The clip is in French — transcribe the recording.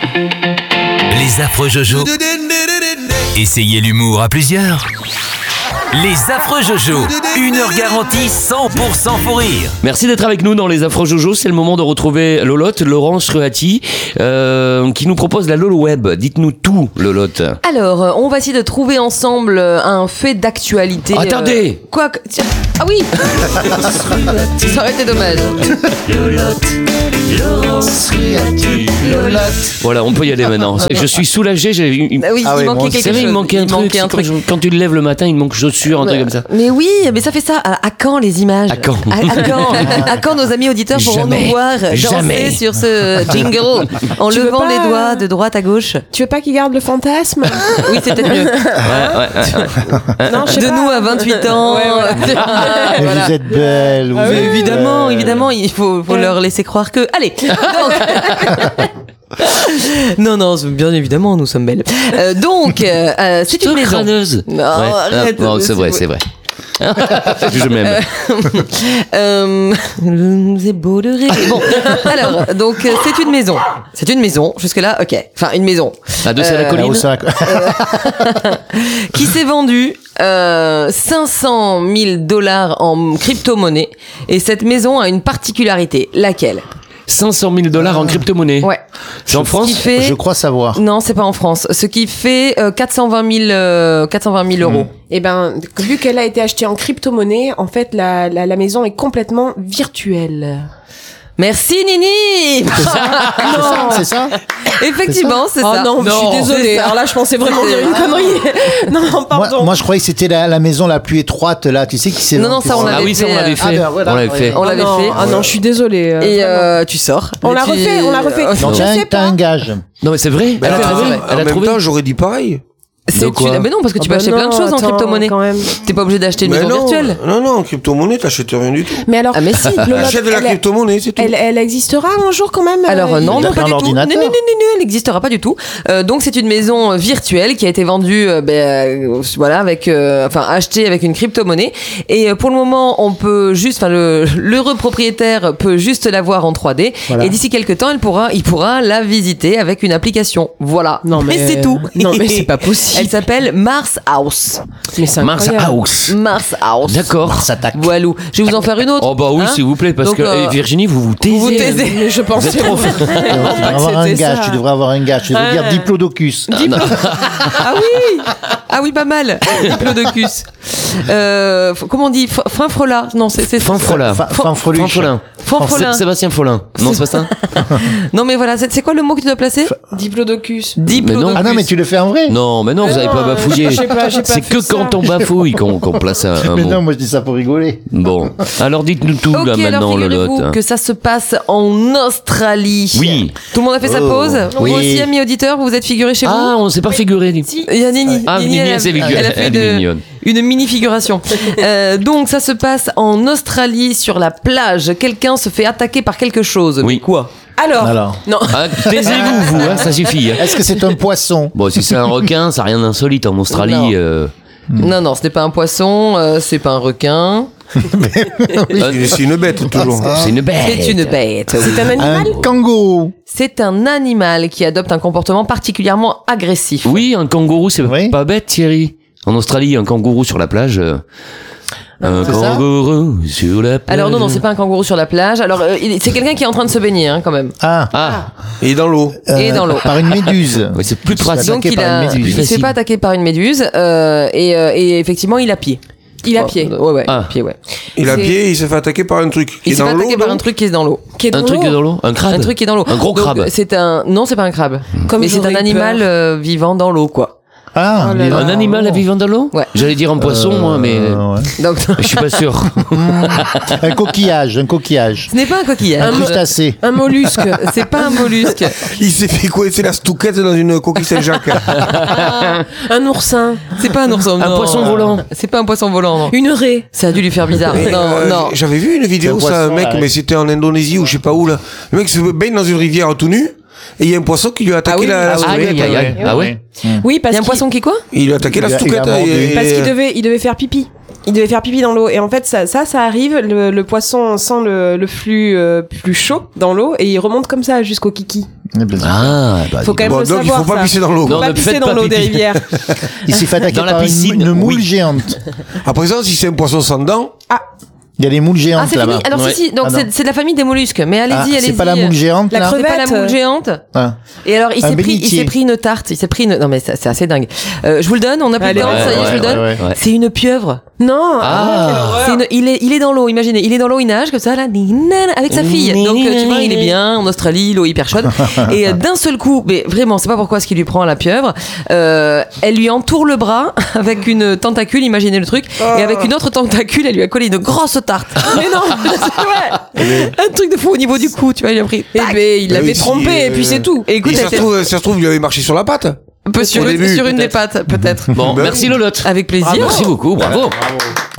Les affreux Jojo. Essayez l'humour à plusieurs. Les affreux Jojo, 1 heure garantie 100% fou rire. Merci d'être avec nous dans les affreux Jojo. C'est le moment de retrouver Lolotte, Laurence Ruati, qui nous propose la Lolo Web. Dites-nous tout, Lolotte. Alors, on va essayer de trouver ensemble un fait d'actualité. Attendez. Quoi que... Ah oui. Ça aurait été dommage. Voilà, on peut y aller maintenant. Je suis soulagé. Bah oui, il manquait quelque chose. Il manquait un truc. Quand tu te lèves le matin, il manque chaussures, un truc comme ça. Mais oui, mais ça fait ça. À quand les images? À quand À quand nos amis auditeurs pourront nous voir danser sur ce jingle en levant les doigts de droite à gauche? Tu veux pas qu'il garde le fantasme? Oui, c'est peut-être mieux. Non, je sais de pas. nous à 28 ans. Mais Voilà. vous êtes belle. Vous êtes Évidemment, il faut leur laisser croire que. Allez. Donc... non, bien évidemment, nous sommes belles. C'est une maison. Crâneuse. Non, arrête. Non, c'est vrai. Je m'aime. C'est beau de rire. Bon, alors, donc, c'est une maison. C'est une maison, jusque-là, ok. Enfin, une maison. À deux, c'est la colline. Qui s'est vendue 500 000 $ en crypto-monnaie. Et cette maison a une particularité. Laquelle? 500 000 $ en crypto-monnaie. Ouais. C'est en France? Je crois savoir. Non, c'est pas en France. Ce qui fait 420 000 euros. Eh ben, vu qu'elle a été achetée en crypto-monnaie, en fait, la maison est complètement virtuelle. Merci Nini. C'est ça. Effectivement, c'est ça. Oh non, je suis désolée. Alors là, je pensais vraiment dire une connerie. Non, pardon. Moi, je croyais que c'était la maison la plus étroite là. Tu sais qui c'est. Non, ça on l'avait fait. Ah oui, ça on l'avait fait. Ah, ben, voilà. On l'avait fait. On l'avait fait. Ah non, je suis désolée. Et tu sors. On l'a refait. Non, Je sais t'as pas. un gage. Non, mais c'est vrai. Elle a trouvé. En même temps, j'aurais dit pareil. Mais non, parce que tu peux acheter plein de choses en crypto-monnaie. Quand même. T'es pas obligé d'acheter une maison virtuelle. Non, en crypto-monnaie, t'achètes rien du tout. Mais alors, Ah mais si. Achète de la crypto-monnaie, c'est tout. elle existera un jour quand même. Alors non, il a pas pas du tout. l'ordinateur. Non, elle n'existera pas du tout. Donc c'est une maison virtuelle qui a été vendue, voilà, achetée avec une crypto-monnaie. Et pour le moment, on peut juste, l'heureux propriétaire peut juste la voir en 3D. Voilà. Et d'ici quelques temps, il pourra la visiter avec une application. Voilà. Non, mais c'est tout. Non, mais c'est pas possible. Elle s'appelle Mars House. Mais c'est Mars incroyable. House. Mars House. D'accord. Mars attaque. Voilou. Je vais vous en faire une autre. Oh bah oui, Hein s'il vous plaît, parce Donc, que Virginie, vous taisez. vous taisez. Mais je pensais Vous êtes trop vraiment Tu devrais avoir un c'était gage. ça. Tu devrais avoir un gage. Tu devrais dire diplodocus. Ah oui, pas mal. Diplodocus. Comment on dit? Finfrola. Non, c'est Fanfrola. Fanfreluche. Fanfolin. Sébastien Follin. Non, c'est pas ça? Non, mais voilà, c'est quoi le mot que tu dois placer? Diplodocus. Diplodocus. Ah non, mais tu le fais en vrai. Non, mais non, vous avez pas bafouillé. j'ai pas C'est fait que ça. quand on bafouille qu'on place un Mais mot. non, moi je dis ça pour rigoler. Bon, alors dites-nous tout Ok, là alors maintenant, figurez-vous Lolotte. que ça se passe en Australie. Oui. Tout le monde a fait sa pause. Oui. Vous aussi, amis auditeurs, vous vous êtes figurés chez Ah, on s'est pas figuré. vous? Il y a Nini. Ah, Nini, elle a- elle s'est figurée. elle a fait Elle est mignonne. une mini-figuration. Donc, ça se passe en Australie, sur la plage. Quelqu'un se fait attaquer par quelque chose. Oui. Mais quoi? Alors. Non. Ah, taisez-vous, vous, hein, ça suffit. Hein. Est-ce que c'est un poisson? Bon, si c'est un requin, ça n'a rien d'insolite en Australie. Non, ce n'est pas un poisson, c'est pas un requin. C'est une bête, toujours. C'est une bête. C'est une bête. C'est un animal. Un kangourou. C'est un animal qui adopte un comportement particulièrement agressif. Oui, un kangourou, c'est Oui. pas bête, Thierry. En Australie, un kangourou sur la plage. Un C'est ça kangourou sur la plage. Alors non, c'est pas un kangourou sur la plage. Alors c'est quelqu'un qui est en train de se baigner, hein, quand même. Ah, Et dans l'eau. Et dans l'eau. Par une méduse. ouais, c'est plus pratique. Donc attaqué par une méduse. il se fait Facile. pas attaquer par une méduse et effectivement il a pied. Il a pied. Ouais, Ah. pied, ouais. Il a C'est- pied, il se fait attaquer par un truc. Il est se fait dans l'eau. attaquer par non un truc qui est dans l'eau. Qui est Un dans truc l'eau. dans l'eau. Un crabe. Un truc qui est dans l'eau. Un gros Donc, crabe. Non, c'est pas un crabe. Comme Mais c'est j'aurais un animal peur. vivant dans l'eau, quoi. Ah, Oh là là. Un animal vivant dans l'eau. Ouais. J'allais dire un poisson, moi, mais ouais. Donc je suis pas sûr. Un coquillage. ce n'est pas un coquillage. Un crustacé. Un mollusque. C'est pas un mollusque. Il s'est fait coincer la stouquette dans une coquille Saint-Jacques. Un oursin. C'est pas un ourson. Un non. poisson volant. C'est pas un poisson volant, non. Une raie. Ça a dû lui faire bizarre. Mais, Non. J'avais vu une vidéo, C'est un ça, un poisson, mec, ouais. mais c'était en Indonésie ou je sais pas où, là. Le mec se baigne dans une rivière tout nu, et il y a un poisson qui lui a attaqué Ah oui. la Aïe, stouquette. aïe, aïe. Ah ouais. Oui, Il parce y a un qu'il poisson qui quoi? Il lui a attaqué la Il a stouquette. mordu. parce qu'il devait faire pipi. Il devait faire pipi dans l'eau et en fait ça arrive, le poisson sent le flux plus chaud dans l'eau et il remonte comme ça jusqu'au kiki. Ah, Faut quand même le donc il savoir. faut pas ça. pisser dans l'eau. Non, Faut pas ne pisser faites dans pas l'eau des pipi. rivières. Il s'est fait attaquer Dans la par piscine, une moule oui. géante. À présent, si c'est un poisson sans dents, Il y a des moules Ah, géantes c'est là-bas. fini. Alors, Ouais. si, donc Ah, non. c'est de la famille des mollusques. Mais allez-y, allez-y. C'est pas la moule géante La là C'est pas la moule géante. Ah. Et alors, il Un s'est bénitier. pris une tarte. Il s'est pris une. Non, mais c'est assez dingue. Je vous le donne. On a plus de Allez, temps. ouais, Ça y est, je vous le donne. ouais. C'est une pieuvre. Non. Ah. Il est dans l'eau. Imaginez, il est dans l'eau, il nage comme ça là, avec sa fille. Donc tu vois, il est bien en Australie, l'eau hyper chaude. Et d'un seul coup, mais vraiment, c'est pas pourquoi ce qui lui prend à la pieuvre. Elle lui entoure le bras avec une tentacule. Imaginez le truc. Et avec une autre tentacule, elle lui a collé une grosse tarte. Mais non, c'est vrai. Un truc de fou au niveau du cou. Tu vois, il a pris. Eh ben, il l'avait oui, si, trompé et puis c'est tout. Et écoute, ça elle se trouve, il avait marché sur la patte. un peu sur Au une début, des pattes, peut-être. Bon, Ben merci oui. Lolotte. Avec plaisir. Merci beaucoup, bravo.